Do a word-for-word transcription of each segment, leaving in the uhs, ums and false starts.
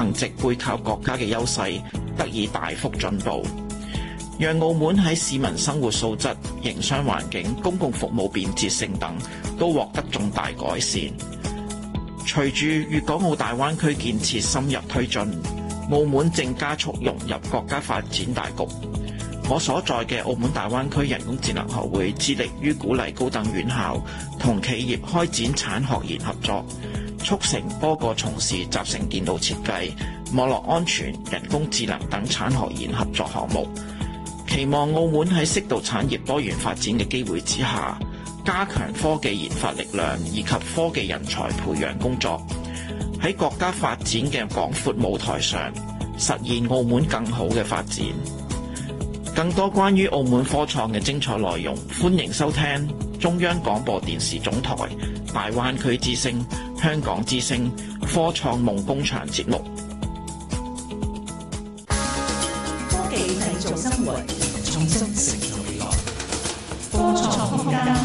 憑藉背靠國家嘅優勢得以大幅進步，讓澳門喺市民生活素質、營商環境、公共服務便捷性等都獲得重大改善。隨住粵港澳大灣區建設深入推進，澳門正加速融入國家發展大局。我所在嘅澳門大灣區人工智能學會致力於鼓勵高等院校同企業開展產學研合作，促成多個從事集成電腦設計、網絡安全、人工智能等產學研合作項目。期望澳門喺適度產業多元發展嘅機會之下，加強科技研發力量以及科技人才培養工作，喺國家發展嘅廣闊舞台上實現澳門更好嘅發展。更多關於澳門科創嘅精彩內容，歡迎收聽中央廣播電視總台大灣區之聲、香港之聲科創夢工場節目。 科技製造生活，創新成就未來。科創空間。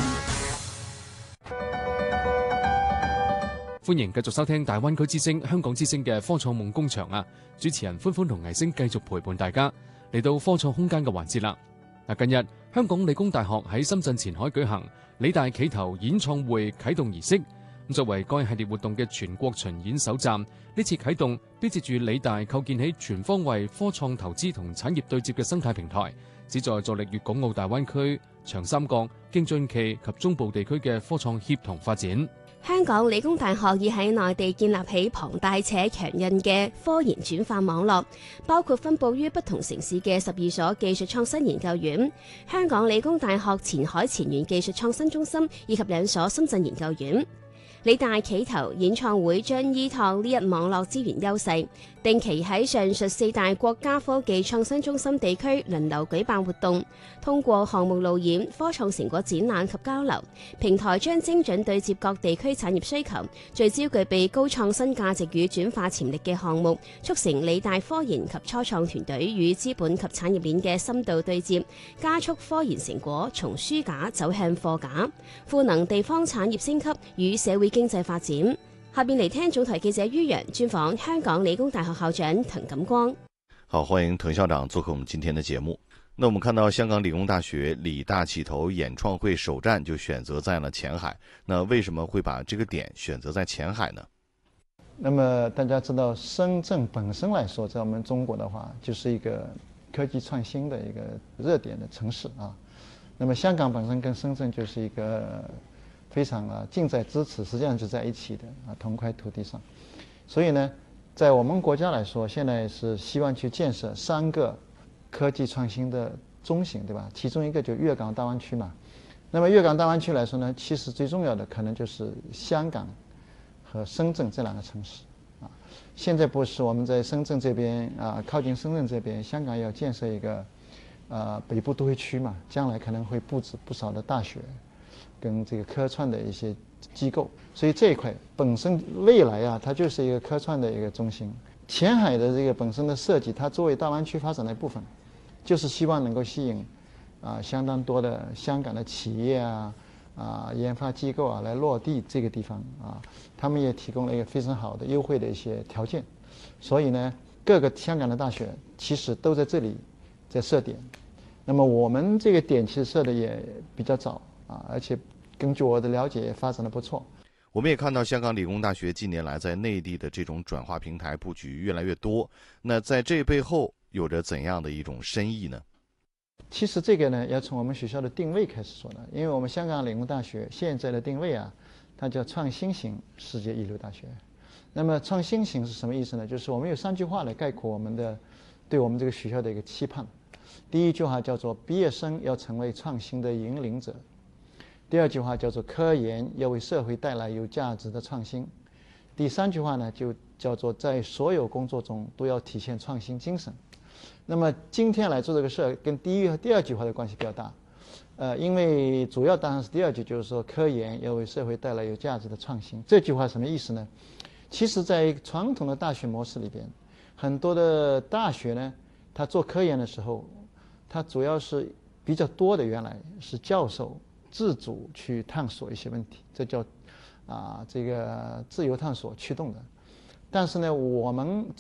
歡迎繼續收聽大灣區之聲、香港之聲嘅科創夢工場啊！主持人歡歡同倪星繼續陪伴大家。嚟到科創空間嘅環節啦！嗱，近日香港理工大學喺深圳前海舉行理大企投演創會啟動儀式。咁作為該系列活動嘅全國巡演首站，呢次啟動標誌住理大構建起全方位科創投資同產業對接嘅生態平台，旨在助力粵港澳大灣區、長三角、京津冀及中部地區嘅科創協同發展。 香港理工大學已喺內地建立起龐大且強韌嘅科研轉化網絡，包括分佈於不同城市嘅十二所技術創新研究院、香港理工大學前海前沿技術創新中心以及兩所深圳研究院。理大企投演創會將依託呢一網絡資源優勢，定期喺上述四大國家科技創新中心地區輪流舉辦活動，通過項目路演、科創成果展覽及交流，平台將精準對接各地區產業需求，聚焦具備高創新價值與轉化潛力嘅項目，促成理大科研及初創團隊與資本及產業鏈嘅深度對接，加速科研成果從書架走向貨架，賦能地方產業升級與社會經濟發展。下邊嚟聽總台記者于洋專訪香港理工大學校長滕錦光。 好，歡迎滕校長做客我們今天的節目。那我們看到香港理工大學理大企投演創會首站就選擇在了前海，那為什麼會把這個點選擇在前海呢？ 那麼大家知道，深圳本身來說，在我們中國的話，就是一個科技創新的一個熱點的城市啊。那麼香港本身跟深圳就是一個非常啊近在咫尺，實際上就在一起的啊同塊土地上。所以呢，在我們國家來說，現在是希望去建設三個科技創新的中心，對吧？其中一個就粵港大灣區嘛。那麼粵港大灣區來說呢，其實最重要的可能就是香港和深圳這兩個城市啊。現在不是我們在深圳這邊啊，靠近深圳這邊，香港要建設一個啊北部都會區嘛，將來可能會佈置不少的大學跟這個科創的一些機構，所以這一塊本身未來啊，它就是一個科創的一個中心。前海的這個本身的設計，它作為大灣區發展的一部分，就是希望能夠吸引啊相當多的香港的企業啊啊研發機構啊來落地這個地方啊，他們也提供了一個非常好的優惠的一些條件。所以呢，各個香港的大學其實都在這裡在設點。那麼我們這個點其實設的也比較早啊，而且根據我的了解也發展得不錯。 我們也看到香港理工大學近年來在內地的這種轉化平台布局越來越多，那在這背後有着怎樣的一種深意呢？ 其實這個呢要從我們學校的定位開始說的，因為我們香港理工大學現在的定位啊，它叫創新型世界一流大學。那麼創新型是什麼意思呢？就是我們有三句話來概括我們的對我們這個學校的一個期盼。第一句話叫做畢業生要成為創新的引領者。第二句話叫做科研要為社會帶來有價值的創新。第三句話呢就叫做在所有工作中都要體現創新精神。那麼今天來做這個事跟第一和第二句話的關係比較大，呃，因為主要當然是第二句，就是說科研要為社會帶來有價值的創新。這句話什麼意思呢？其實在傳統的大學模式裡邊，很多的大學呢，他做科研的時候，他主要是比較多的原來是教授自主去探索一些問題，這叫啊這個自由探索驅動的。但是呢，我們